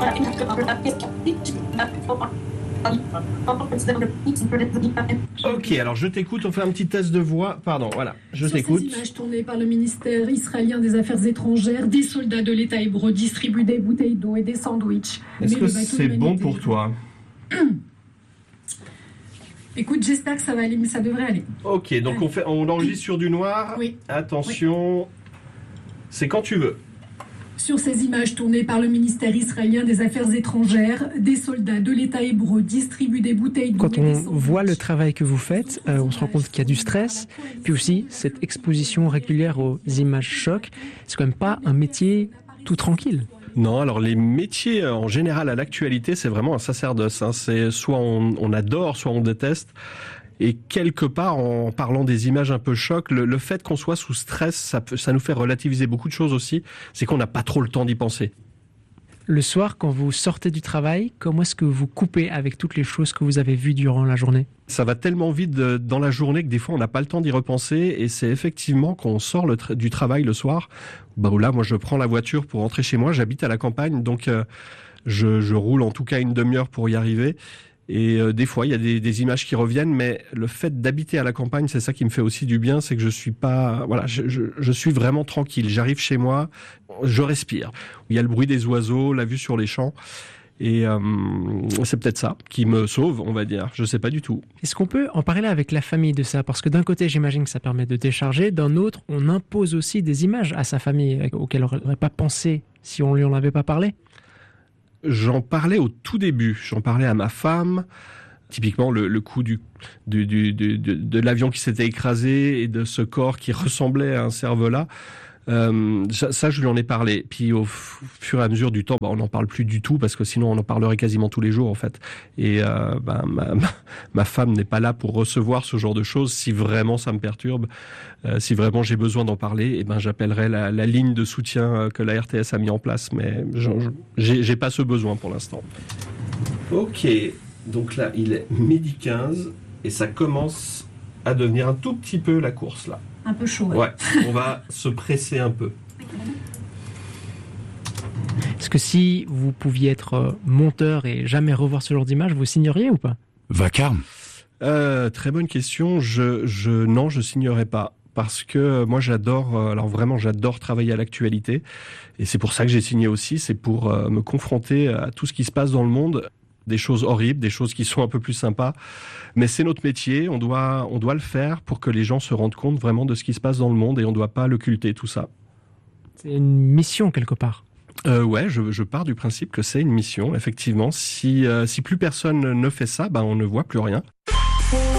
Ok, alors je t'écoute, on fait un petit test de voix. Pardon, voilà, je t'écoute. Sur ces images tournées par le ministère israélien des Affaires étrangères, des soldats de l'État hébreu distribuent des bouteilles d'eau et des sandwichs. Est-ce Mais que le bateau c'est bon humanitaire- pour toi? Écoute, j'espère que ça va aller, mais ça devrait aller. Ok, donc on enregistre sur du noir. Oui. Attention, c'est quand tu veux. Sur ces images tournées par le ministère israélien des Affaires étrangères, des soldats de l'État hébreu distribuent des bouteilles d'eau Quand et des on sandwichs. voit le travail que vous faites, on se rend compte qu'il y a du stress, puis aussi cette exposition régulière aux images chocs. C'est quand même pas un métier tout tranquille. Non, alors les métiers en général à l'actualité, c'est vraiment un sacerdoce. C'est soit on adore, soit on déteste. Et quelque part, en parlant des images un peu choc, le fait qu'on soit sous stress, ça nous fait relativiser beaucoup de choses aussi. C'est qu'on n'a pas trop le temps d'y penser. Le soir, quand vous sortez du travail, comment est-ce que vous coupez avec toutes les choses que vous avez vues durant la journée ? Ça va tellement vite dans la journée que des fois on n'a pas le temps d'y repenser, et c'est effectivement quand on sort du travail le soir, là moi je prends la voiture pour rentrer chez moi, j'habite à la campagne, donc je roule en tout cas une demi-heure pour y arriver, et des fois il y a des images qui reviennent, mais le fait d'habiter à la campagne, c'est ça qui me fait aussi du bien, c'est que je suis pas, je suis vraiment tranquille, j'arrive chez moi, je respire, il y a le bruit des oiseaux, la vue sur les champs. Et c'est peut-être ça qui me sauve, on va dire. Je sais pas du tout. Est-ce qu'on peut en parler avec la famille de ça ? Parce que d'un côté, j'imagine que ça permet de décharger. D'un autre, on impose aussi des images à sa famille auxquelles on n'aurait pas pensé si on lui en avait pas parlé. J'en parlais au tout début. J'en parlais à ma femme. Typiquement, le coup de l'avion qui s'était écrasé et de ce corps qui ressemblait à un cervelas. Ça, je lui en ai parlé. Puis au fur et à mesure du temps, on n'en parle plus du tout parce que sinon on en parlerait quasiment tous les jours en fait. Et ma femme n'est pas là pour recevoir ce genre de choses. Si vraiment ça me perturbe, si vraiment j'ai besoin d'en parler, j'appellerai la ligne de soutien que la RTS a mis en place. Mais j'ai pas ce besoin pour l'instant. Ok, donc là il est 12h15 et ça commence à devenir un tout petit peu la course là. Un peu chaud. Ouais, on va se presser un peu. Est-ce que si vous pouviez être monteur et jamais revoir ce genre d'image, vous signeriez ou pas ? Vacarme. Très bonne question. Non, je signerai pas. Parce que moi j'adore travailler à l'actualité. Et c'est pour ça que j'ai signé aussi. C'est pour me confronter à tout ce qui se passe dans le monde. Des choses horribles, des choses qui sont un peu plus sympas. Mais c'est notre métier, on doit le faire pour que les gens se rendent compte vraiment de ce qui se passe dans le monde et on ne doit pas l'occulter, tout ça. C'est une mission quelque part. Ouais, je pars du principe que c'est une mission, effectivement. Si plus personne ne fait ça, on ne voit plus rien.